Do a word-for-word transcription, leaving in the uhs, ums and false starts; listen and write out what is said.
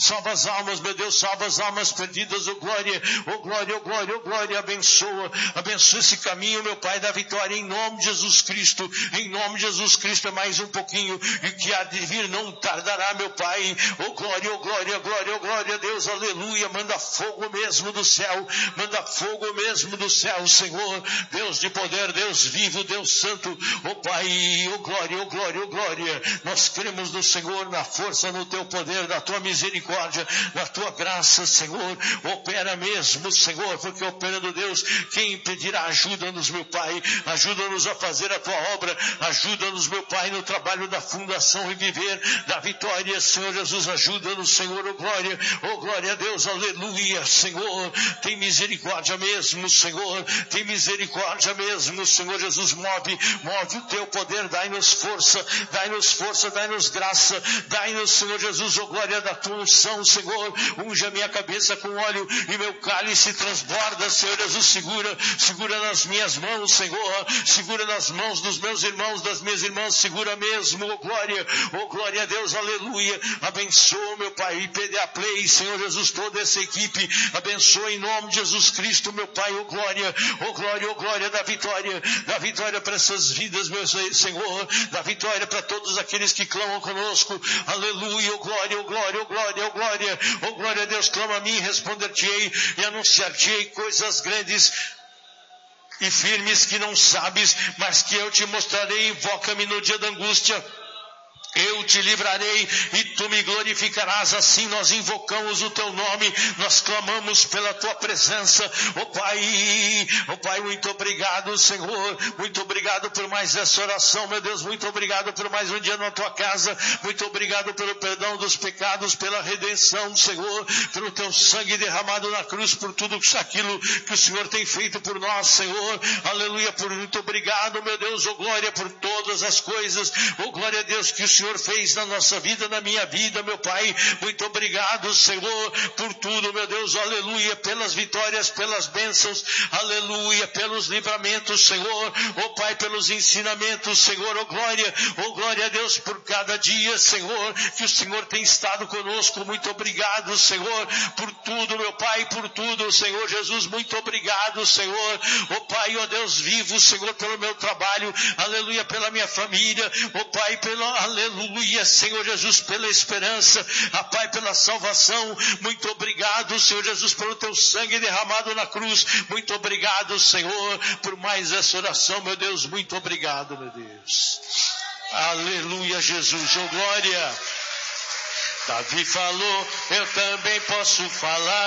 salva as almas, meu Deus, salva as almas perdidas, oh glória, oh glória, oh glória, oh glória, abençoa, abençoa esse caminho, meu Pai, da vitória, em nome de Jesus Cristo, em nome de Jesus Cristo, é mais um pouquinho, e que há de vir não tardará, meu Pai, oh glória, oh glória, glória, oh glória a Deus, aleluia, manda fogo mesmo do céu, manda fogo mesmo do céu, Senhor, Deus de poder, Deus vivo, Deus santo, oh Pai, oh glória, oh glória, oh glória, nós cremos no Senhor, na força, no teu poder, na tua misericórdia, na tua graça, Senhor, opera mesmo, Senhor, porque operando Deus, quem impedirá? Ajuda-nos, meu Pai, ajuda-nos a fazer a tua obra, ajuda-nos, meu Pai, no trabalho da fundação e viver da vitória, Senhor Jesus, ajuda-nos, Senhor, oh glória, oh glória a Deus, aleluia, Senhor, tem misericórdia mesmo, Senhor, tem misericórdia mesmo, Senhor Jesus, move, move o teu poder, dai-nos força, dai-nos força, dai-nos graça, dai-nos, Senhor Jesus, oh glória da tua unção, Senhor, unja minha cabeça com óleo e meu cálice transborda, Senhor Jesus, segura, segura nas minhas mãos, Senhor, segura nas mãos dos meus irmãos, das minhas irmãs, segura mesmo, oh glória, oh glória a Deus, aleluia, abençoa, meu Pai, I P D A Play, Senhor Jesus, toda essa equipe, abençoa em nome de Jesus Cristo, meu Pai, oh glória, oh glória, oh glória da vitória, da vitória para essas vidas, meu Senhor, da vitória para todos aqueles que clamam conosco, aleluia, oh glória, oh glória, oh glória, oh glória, oh glória a Deus, clama a mim, responder-te-ei e anunciar-te-ei coisas grandes e firmes que não sabes, mas que eu te mostrarei, invoca-me no dia da angústia. Eu te livrarei e tu me glorificarás. Assim nós invocamos o teu nome, nós clamamos pela tua presença, ó Pai, ó Pai, muito obrigado, Senhor, muito obrigado por mais essa oração, meu Deus, muito obrigado por mais um dia na tua casa, muito obrigado pelo perdão dos pecados, pela redenção, Senhor, pelo teu sangue derramado na cruz, por tudo aquilo que o Senhor tem feito por nós, Senhor, aleluia, por muito obrigado, meu Deus, ó glória, por todas as coisas, ó glória a Deus, que o Senhor Senhor fez na nossa vida, na minha vida, meu Pai, muito obrigado, Senhor, por tudo, meu Deus, aleluia, pelas vitórias, pelas bênçãos, aleluia, pelos livramentos, Senhor, oh Pai, pelos ensinamentos, Senhor, oh glória, oh glória a Deus, por cada dia, Senhor, que o Senhor tem estado conosco, muito obrigado, Senhor, por tudo, meu Pai, por tudo, Senhor Jesus, muito obrigado, Senhor, oh Pai, oh Deus vivo, Senhor, pelo meu trabalho, aleluia, pela minha família, oh Pai, pelo, aleluia, Aleluia, Senhor Jesus, pela esperança, a Pai, pela salvação, muito obrigado, Senhor Jesus, pelo teu sangue derramado na cruz, muito obrigado, Senhor, por mais essa oração, meu Deus, muito obrigado, meu Deus, aleluia, Jesus, oh glória, Davi falou, eu também posso falar.